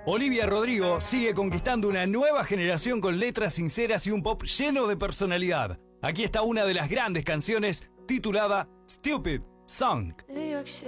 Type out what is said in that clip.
Olivia Rodrigo sigue conquistando una nueva generación con letras sinceras y un pop lleno de personalidad. Aquí está una de las grandes canciones titulada Stupid Song.